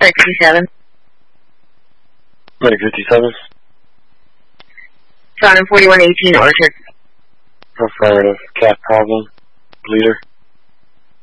Clinic 57. Clinic 57? Found in 4118 Orchard. Affirmative. Cat problem. Bleeder.